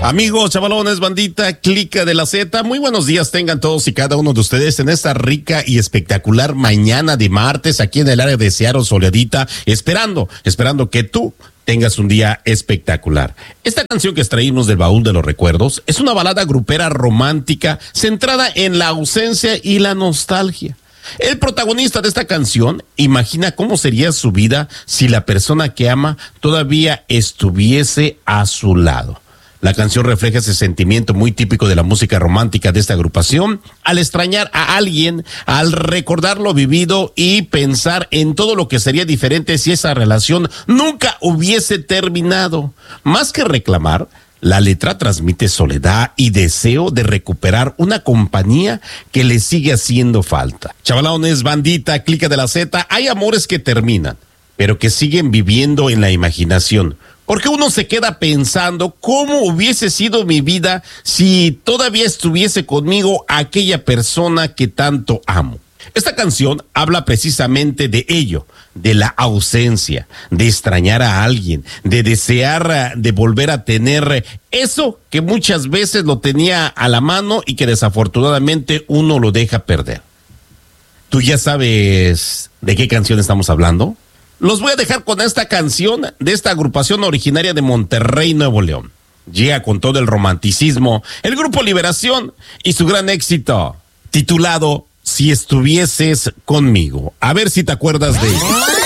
Amigos, chavalones, bandita, clica de la Z, muy buenos días tengan todos y cada uno de ustedes en esta rica y espectacular mañana de martes aquí en el área de Seattle, soleadita, esperando que tú tengas un día espectacular. Esta canción que extraímos del baúl de los recuerdos es una balada grupera romántica centrada en la ausencia y la nostalgia. El protagonista de esta canción imagina cómo sería su vida si la persona que ama todavía estuviese a su lado. La canción refleja ese sentimiento muy típico de la música romántica de esta agrupación, al extrañar a alguien, al recordar lo vivido y pensar en todo lo que sería diferente si esa relación nunca hubiese terminado. Más que reclamar, la letra transmite soledad y deseo de recuperar una compañía que le sigue haciendo falta. Chavalones, bandita, clica de la Z, hay amores que terminan, pero que siguen viviendo en la imaginación. Porque uno se queda pensando cómo hubiese sido mi vida si todavía estuviese conmigo aquella persona que tanto amo. Esta canción habla precisamente de ello, de la ausencia, de extrañar a alguien, de desear de volver a tener eso que muchas veces lo tenía a la mano y que desafortunadamente uno lo deja perder. ¿Tú ya sabes de qué canción estamos hablando? Los voy a dejar con esta canción de esta agrupación originaria de Monterrey, Nuevo León. Llega con todo el romanticismo el grupo Liberación y su gran éxito, titulado Si estuvieses conmigo. A ver si te acuerdas de ello.